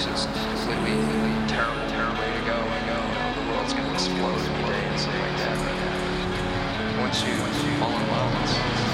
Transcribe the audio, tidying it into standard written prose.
it's just completely terrible, terrible way to go. The world's gonna explode any day and stuff like that. Once you fall in love,